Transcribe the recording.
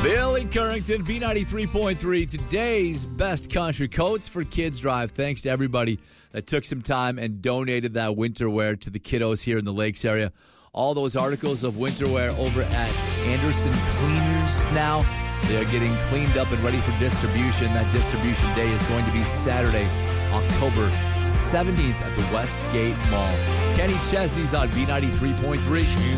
Billy Currington, B93.3, today's best country coats for Kids Drive. Thanks to everybody that took some time and donated that winter wear to the kiddos here in the Lakes area. All those articles of winter wear over at Anderson Cleaners now. They are getting cleaned up and ready for distribution. That distribution day is going to be Saturday, October 17th at the Westgate Mall. Kenny Chesney's on B93.3.